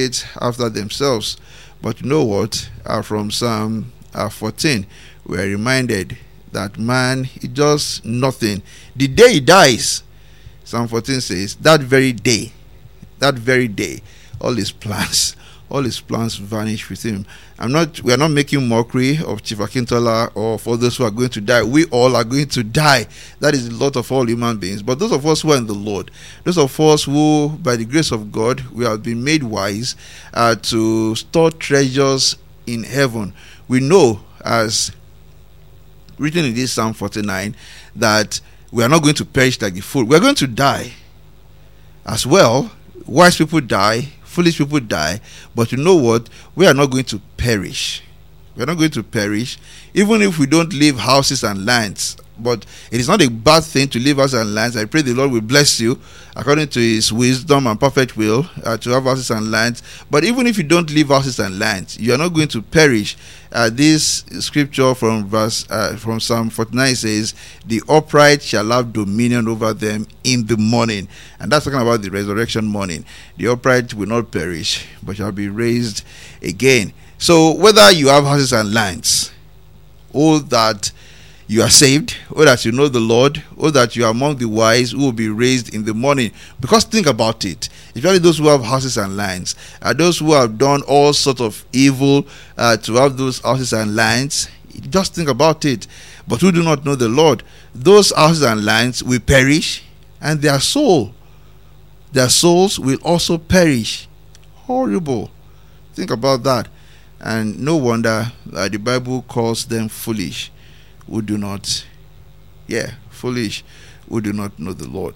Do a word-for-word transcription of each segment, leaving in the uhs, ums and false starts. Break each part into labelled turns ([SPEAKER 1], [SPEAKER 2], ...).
[SPEAKER 1] it after themselves. But you know what? Uh, from Psalm uh, fourteen, we are reminded that man is just nothing. The day he dies, Psalm fourteen says, that very day, that very day, all his plans, all his plans vanish with him. I'm not, we are not making mockery of Chief Akintola or for those who are going to die. We all are going to die. That is the lot of all human beings. But those of us who are in the Lord, those of us who, by the grace of God, we have been made wise uh, to store treasures in heaven. We know, as written in this Psalm forty-nine, that we are not going to perish like the fool. We are going to die as well. Wise people die, foolish people die, but you know what? We are not going to perish. We are not going to perish, even if we don't leave houses and lands. But it is not a bad thing to leave houses and lands. I pray the Lord will bless you according to his wisdom and perfect will uh, to have houses and lands. But even if you don't leave houses and lands, you are not going to perish. Uh, this scripture from verse uh, from Psalm forty-nine says, "The upright shall have dominion over them in the morning," and that's talking about the resurrection morning. The upright will not perish, but shall be raised again. So whether you have houses and lands, or that you are saved, or that you know the Lord, or that you are among the wise who will be raised in the morning. Because think about it, especially those who have houses and lands, uh, those who have done all sorts of evil uh, to have those houses and lands, just think about it. But who do not know the Lord, those houses and lands will perish, and their soul, their souls will also perish. Horrible. Think about that. And no wonder uh, the Bible calls them foolish who do not, yeah, foolish who do not know the Lord.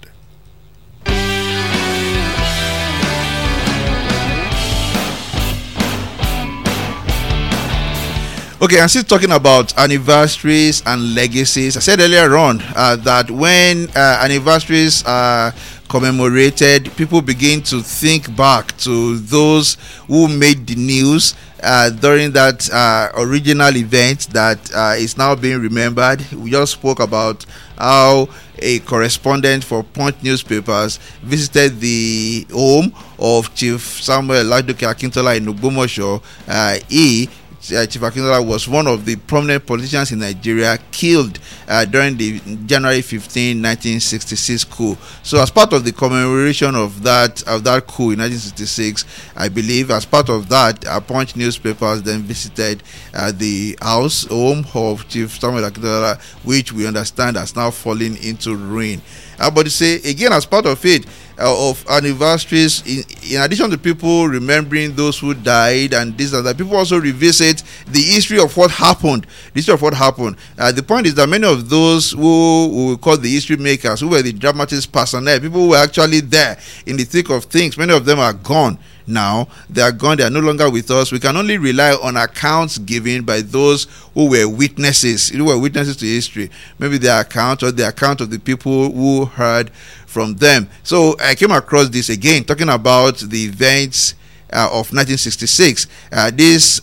[SPEAKER 1] Okay, I'm still talking about anniversaries and legacies. I said earlier on uh, that when uh, anniversaries are commemorated, people begin to think back to those who made the news uh, during that uh, original event that uh, is now being remembered. We just spoke about how a correspondent for Punch newspapers visited the home of Chief Samuel Oladoke Akintola in Ogbomoso. Uh, he Uh, Chief Akintola was one of the prominent politicians in Nigeria killed uh, during the January fifteenth, nineteen sixty-six coup. So, as part of the commemoration of that of that coup in nineteen sixty-six, I believe, as part of that, uh, Punch newspapers then visited uh, the house home of Chief Samuel Akintola, which we understand has now fallen into ruin. Uh, but you say again, as part of it, uh, of anniversaries, in, in addition to people remembering those who died and this and that, people also revisit the history of what happened. The history of what happened. Uh, the point is that many of those who, who we call the history makers, who were the dramatist personnel, people who were actually there in the thick of things, many of them are gone. Now they are gone, they are no longer with us. We can only rely on accounts given by those who were witnesses, who were witnesses to history. Maybe their account or the account of the people who heard from them. So I came across this again, talking about the events uh, of nineteen sixty-six. Uh, this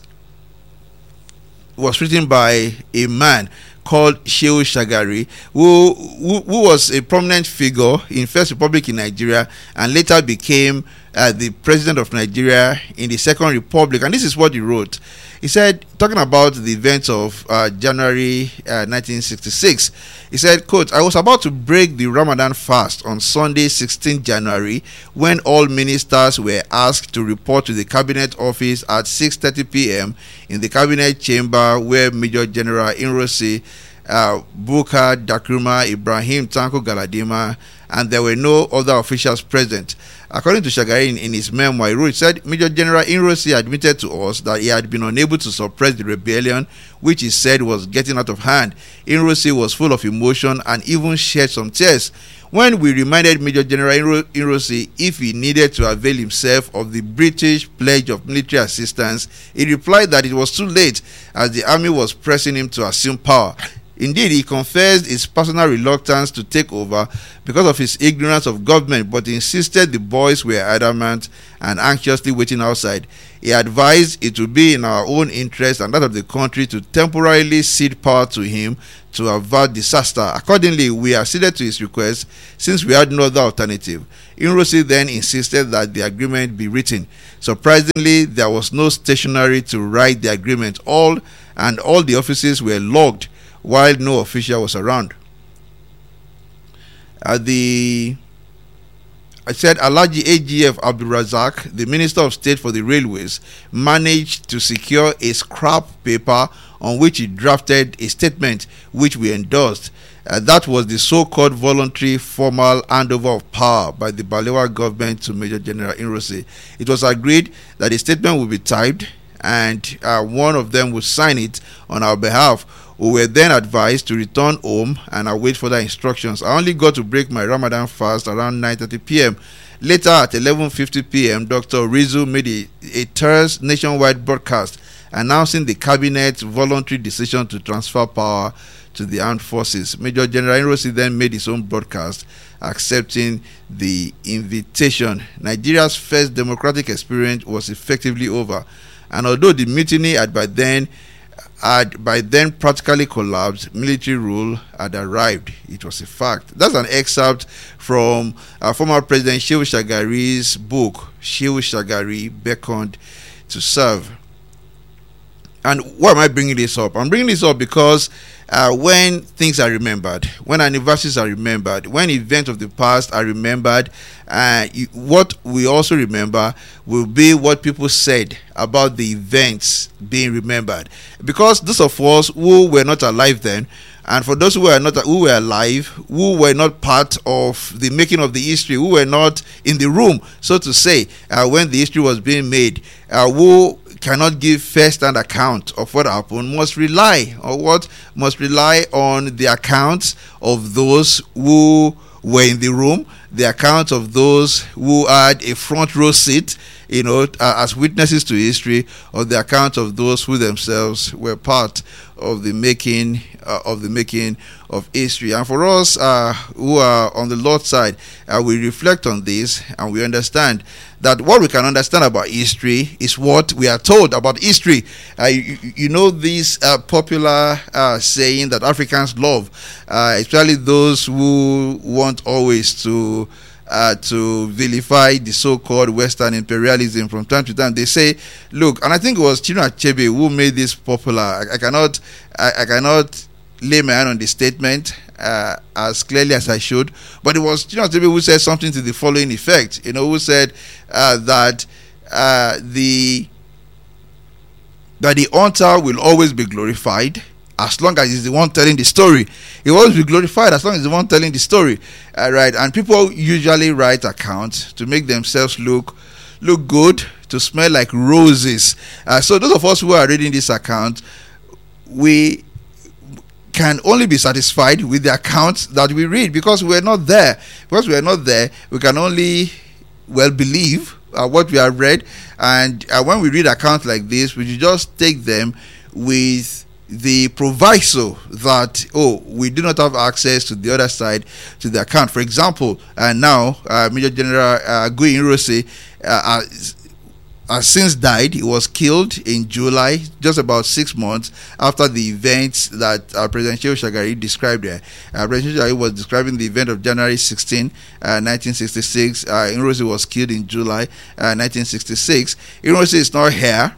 [SPEAKER 1] was written by a man called Shehu Shagari, who, who who was a prominent figure in First Republic in Nigeria and later became uh, the president of Nigeria in the Second Republic. And this is what he wrote. He said, talking about the events of uh, January uh, nineteen sixty-six, he said, quote, "I was about to break the Ramadan fast on Sunday, sixteenth January, when all ministers were asked to report to the cabinet office at six thirty p.m. in the cabinet chamber where Major General Inrosi uh, Bukar Dakruma Ibrahim Tanko Galadima, and there were no other officials present." According to Shagari in, in his memoir, he wrote, he said, "Major General Inrosi admitted to us that he had been unable to suppress the rebellion, which he said was getting out of hand. Inrosi was full of emotion and even shed some tears. When we reminded Major General Inrosi if he needed to avail himself of the British pledge of military assistance, he replied that it was too late as the army was pressing him to assume power. Indeed, he confessed his personal reluctance to take over because of his ignorance of government, but insisted the boys were adamant and anxiously waiting outside. He advised it would be in our own interest and that of the country to temporarily cede power to him to avert disaster. Accordingly, we acceded to his request since we had no other alternative. Inrosi then insisted that the agreement be written. Surprisingly, there was no stationery to write the agreement. All and all the offices were locked while no official was around. At the I said Alhaji A G F Abdul Razak, the Minister of State for the Railways, managed to secure a scrap paper on which he drafted a statement which we endorsed. Uh, that was the so-called voluntary formal handover of power by the Balewa government to Major General Inrosi. It was agreed that a statement would be typed and uh, one of them would sign it on our behalf. We were then advised to return home and await further instructions. I only got to break my Ramadan fast around nine thirty p.m. Later at eleven fifty p.m., Doctor Rizu made a, a terse nationwide broadcast announcing the cabinet's voluntary decision to transfer power to the armed forces. Major General Inrosi then made his own broadcast accepting the invitation. Nigeria's first democratic experience was effectively over, and although the mutiny had by then had by then practically collapsed, military rule had arrived. It was a fact. That's an excerpt from uh, former President Shehu Shagari's book, Shehu Shagari Beckoned to Serve. And why am I bringing this up? I'm bringing this up because uh, when things are remembered, when anniversaries are remembered, when events of the past are remembered, uh, you, what we also remember will be what people said about the events being remembered. Because those of us who were not alive then, and for those who were not who were alive, who were not part of the making of the history, who were not in the room, so to say, uh, when the history was being made, uh, who cannot give first-hand account of what happened, must rely on what must rely on the accounts of those who were in the room, the accounts of those who had a front row seat, you know, uh, as witnesses to history, or the account of those who themselves were part of the making uh, of the making of history. And for us uh, who are on the Lord's side, uh, we reflect on this and we understand that what we can understand about history is what we are told about history. Uh, you, you know this uh, popular uh, saying that Africans love, uh, especially those who want always to Uh, to vilify the so-called Western imperialism from time to time. They say, look, and I think it was Chinua Achebe who made this popular. I, I cannot, I, I cannot lay my hand on the statement uh, as clearly as I should, but it was Chinua Achebe who said something to the following effect. You know, who said uh, that uh, the that the hunter will always be glorified as long as he's the one telling the story. He will always be glorified as long as he's the one telling the story. Uh, right? And people usually write accounts to make themselves look look good, to smell like roses. Uh, so those of us who are reading this account, we can only be satisfied with the accounts that we read because we're not there. Because we're not there, we can only, well, believe uh, what we have read. And uh, when we read accounts like this, we should just take them with the proviso that, oh, we do not have access to the other side, to the account. For example, uh, now uh, Major General uh, Gui Inrosi uh, has, has since died. He was killed in July, just about six months after the events that uh, President Shehu Shagari described there. Uh, President Shehu Shagari was describing the event of January sixteenth, uh, nineteen sixty-six. Uh, Inrosi was killed in July uh, nineteen sixty-six. Inrosi is not here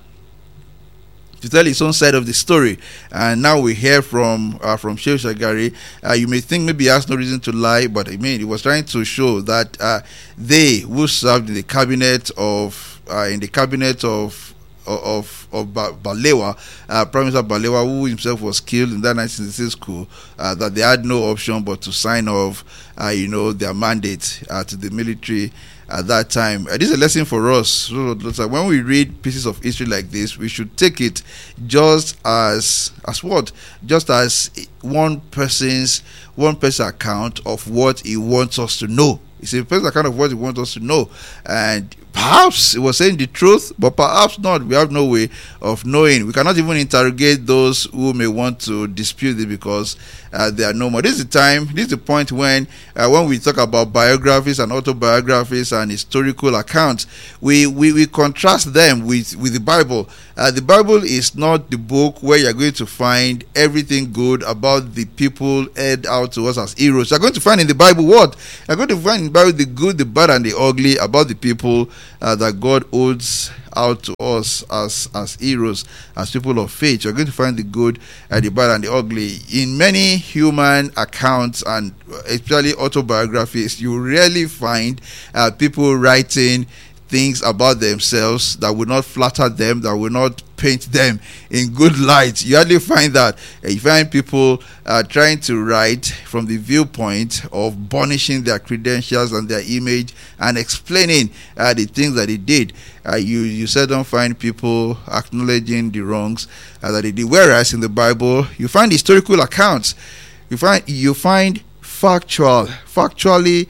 [SPEAKER 1] to tell his own side of the story, and now we hear from uh, from Shehu Shagari. Uh, you may think maybe he has no reason to lie, but I mean, he was trying to show that uh, they who served in the cabinet of uh, in the cabinet of of of ba- Balewa, uh, Prime Minister Balewa, who himself was killed in that nineteen sixty-six coup, uh, that they had no option but to sign off, uh, you know, their mandate uh, to the military at that time. Uh, this is a lesson for us. So, so when we read pieces of history like this, we should take it just as as what, just as one person's one person's account of what he wants us to know. It's a person's account of what he wants us to know, and perhaps he was saying the truth, but perhaps not. We have no way of knowing. We cannot even interrogate those who may want to dispute it because uh, they are no more. This is the time, this is the point when uh, when we talk about biographies and autobiographies and historical accounts, we, we, we contrast them with, with the Bible. Uh, the Bible is not the book where you're going to find everything good about the people held out to us as heroes. You're going to find in the Bible what? You're going to find in the Bible the good, the bad, and the ugly about the people uh, that God holds out to us as as heroes, as people of faith. You're going to find the good, uh, the bad, and the ugly. In many human accounts and especially autobiographies, you rarely find uh, people writing things about themselves that will not flatter them, that will not paint them in good light. You hardly find that. You find people uh, trying to write from the viewpoint of burnishing their credentials and their image and explaining uh, the things that they did. Uh, you you seldom find people acknowledging the wrongs uh, that they did. Whereas in the Bible, you find historical accounts. You find you find factual, factually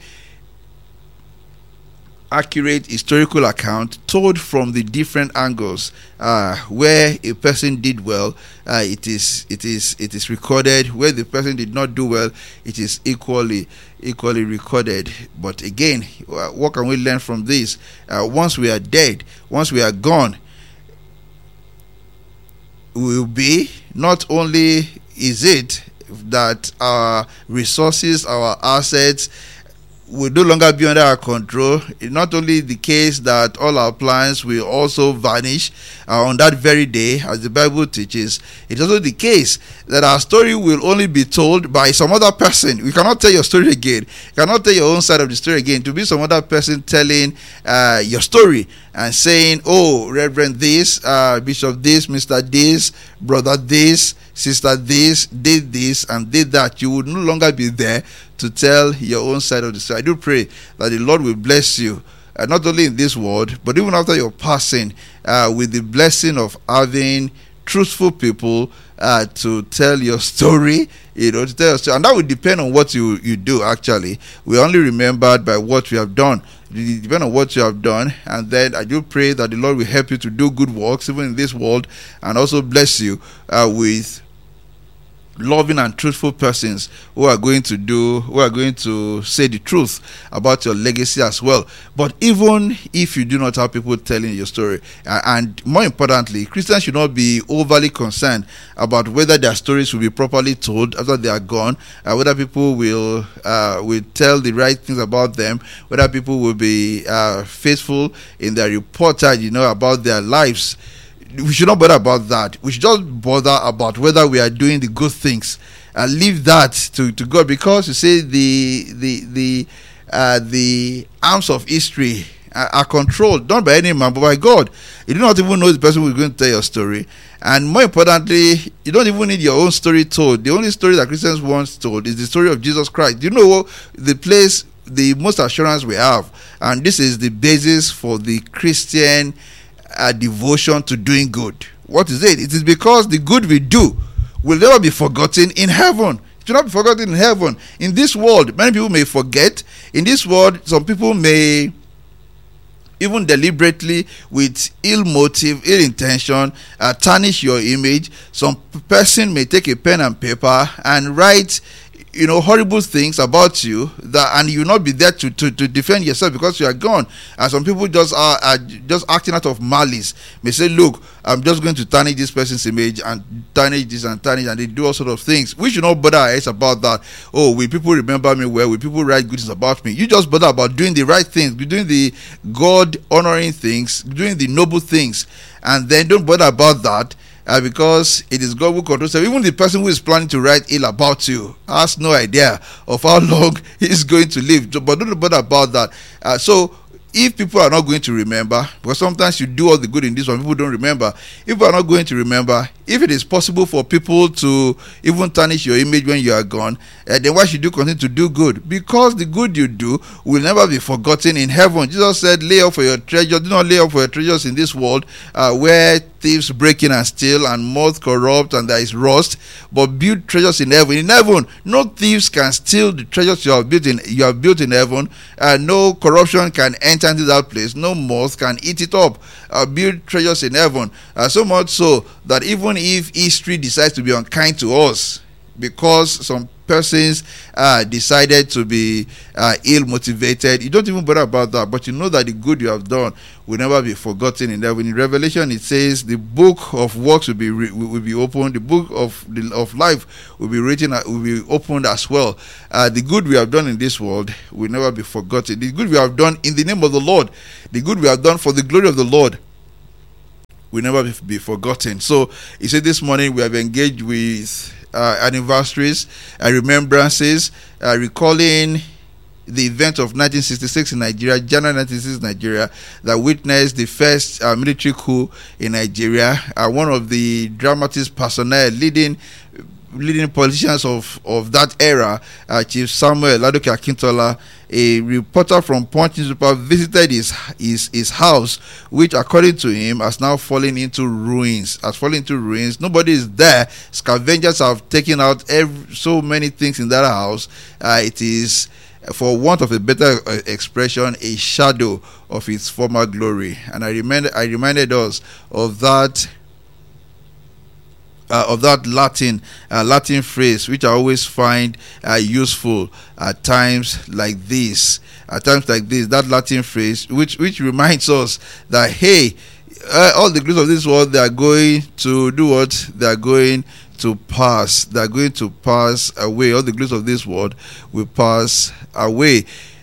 [SPEAKER 1] accurate historical account told from the different angles. Uh, where a person did well, uh, it is it is it is recorded. Where the person did not do well, it is equally equally recorded. But again, uh, what can we learn from this? Uh, once we are dead, once we are gone, we will be, not only is it that our resources, our assets will no longer be under our control. It's not only the case that all our plans will also vanish uh, on that very day, as the Bible teaches. It's also the case that our story will only be told by some other person. We cannot tell your story again. You cannot tell your own side of the story again. To be some other person telling uh, your story and saying, oh, Reverend this, uh, Bishop this, Mister this, Brother this, Sister this, did this and did that. You would no longer be there to tell your own side of the story. I do pray that the Lord will bless you, uh, not only in this world, but even after your passing, uh, with the blessing of having truthful people uh, to tell your story, you know, to tell your story. And that will depend on what you, you do, actually. We're only remembered by what we have done. It depends on what you have done. And then I do pray that the Lord will help you to do good works, even in this world, and also bless you uh, with loving and truthful persons who are going to do, who are going to say the truth about your legacy as well. But even if you do not have people telling your story, uh, and more importantly, Christians should not be overly concerned about whether their stories will be properly told after they are gone, uh, whether people will uh, will tell the right things about them, whether people will be uh, faithful in their reportage, you know, about their lives. We should not bother about that. We should just bother about whether we are doing the good things, and leave that to, to God, because you say the the the uh, the arms of history are, are controlled not by any man but by God. You do not even know the person who is going to tell your story, and more importantly, you don't even need your own story told. The only story that Christians want told is the story of Jesus Christ. Do you know what the place, the most assurance we have, and this is the basis for the Christian a devotion to doing good. What is it? It is because the good we do will never be forgotten in heaven. It will not be forgotten in heaven. In this world, many people may forget. In this world, some people may, even deliberately, with ill motive, ill intention, uh, tarnish your image. Some person may take a pen and paper and write, you know, horrible things about you, that, and you will not be there to, to, to defend yourself because you are gone. And some people just are, are just acting out of malice, may say, look, I'm just going to tarnish this person's image and tarnish this and tarnish, and they do all sorts of things. We should not bother our heads about that. Oh, will people remember me well? Will people write good things about me? You just bother about doing the right things, doing the God honoring things, doing the noble things, and then don't bother about that. Uh, because it is God who controls. So even the person who is planning to write ill about you has no idea of how long he is going to live. But don't bother about that. Uh, so if people are not going to remember, because sometimes you do all the good in this one, people don't remember. If people are not going to remember, if it is possible for people to even tarnish your image when you are gone, uh, then why should you continue to do good? Because the good you do will never be forgotten in heaven. Jesus said, lay up for your treasure. Do not lay up for your treasures in this world, uh, where thieves break in and steal, and moth corrupt, and there is rust. But build treasures in heaven. In heaven, no thieves can steal the treasures you have built in you have built in heaven. Uh, no corruption can enter into that place. No moth can eat it up. Uh, build treasures in heaven. Uh, so much so that even if history decides to be unkind to us, because some persons uh, decided to be uh, ill motivated, you don't even bother about that, but you know that the good you have done will never be forgotten in heaven. In Revelation it says the book of works will be re- will be opened, the book of the, of life will be written, uh, will be opened as well. Uh, the good we have done in this world will never be forgotten. The good we have done in the name of the Lord, the good we have done for the glory of the Lord, will never be, be forgotten. So he said this morning we have engaged with Uh, anniversaries, uh, remembrances, uh, recalling the event of nineteen sixty-six in Nigeria, January nineteen sixty-six Nigeria, that witnessed the first uh, military coup in Nigeria. Uh, one of the dramatist personnel, leading leading politicians of, of that era, uh, Chief Samuel Ladoke Akintola, a reporter from Punch newspaper, visited his, his his house, which according to him has now fallen into ruins. Has fallen into ruins. Nobody is there. Scavengers have taken out every, so many things in that house. Uh, it is, for want of a better uh, expression, a shadow of its former glory. And I reminded I reminded us of that. Uh, of that Latin uh, Latin phrase, which I always find uh, useful at times like this. At times like this, that Latin phrase, which which reminds us that hey, uh, all the goods of this world, they are going to do what? They are going to pass. They are going to pass away. All the goods of this world will pass away.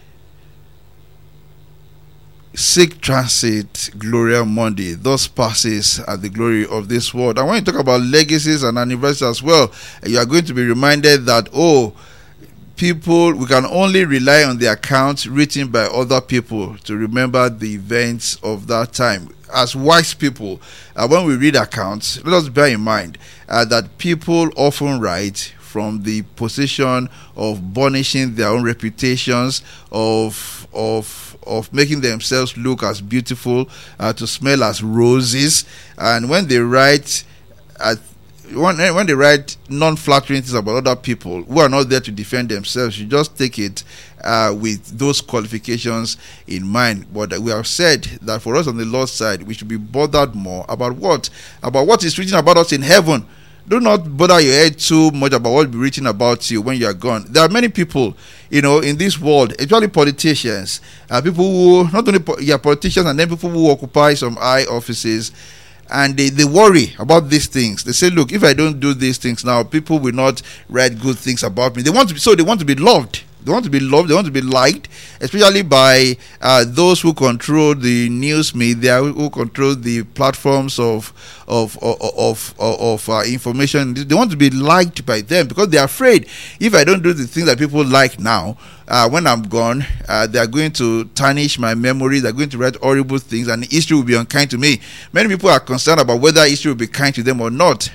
[SPEAKER 1] Sic transit Gloria Mundi, thus passes at the glory of this world. And when you talk about legacies and anniversaries as well, you are going to be reminded that, oh, people, we can only rely on the accounts written by other people to remember the events of that time. As wise people, uh, when we read accounts, let us bear in mind uh, that people often write from the position of burnishing their own reputations, of of of making themselves look as beautiful, uh, to smell as roses. And when they write uh, when, when they write non-flattering things about other people who are not there to defend themselves, you just take it uh, with those qualifications in mind. But we have said that for us on the Lord's side, we should be bothered more about what? About what is written about us in heaven. Do not bother your head too much about what will be written about you when you are gone. There are many people, you know, in this world, especially politicians, uh, people who, not only po- yeah, politicians, and then people who occupy some high offices, and they, they worry about these things. They say, look, if I don't do these things now, people will not write good things about me. They want to be, so they want to be loved. They want to be loved. They want to be liked, especially by uh, those who control the news media, who control the platforms of of of of, of, of uh, information. They want to be liked by them because they are afraid if I don't do the things that people like now, uh, when I'm gone, uh, they are going to tarnish my memory. They're going to write horrible things, and history will be unkind to me. Many people are concerned about whether history will be kind to them or not.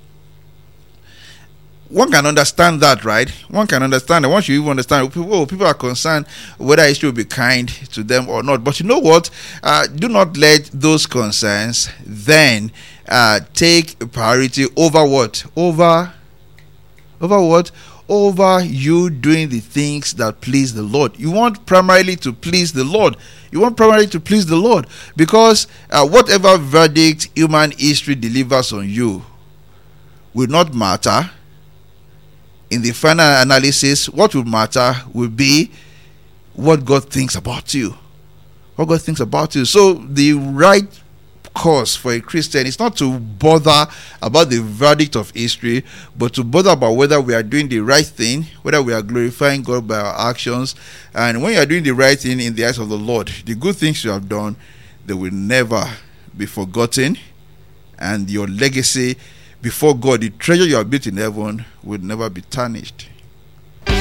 [SPEAKER 1] One can understand that, right? One can understand that. Once you even understand, people, oh, people are concerned whether history will be kind to them or not. But you know what? Uh, do not let those concerns then uh, take priority over what? Over, over what? Over you doing the things that please the Lord. You want primarily to please the Lord. You want primarily to please the Lord. Because uh, whatever verdict human history delivers on you will not matter. In the final analysis, what will matter will be what God thinks about you. What God thinks about you. So the right course for a Christian is not to bother about the verdict of history, but to bother about whether we are doing the right thing, whether we are glorifying God by our actions. And when you are doing the right thing in the eyes of the Lord, the good things you have done, they will never be forgotten. And your legacy before God, the treasure you have built in heaven, will never be tarnished.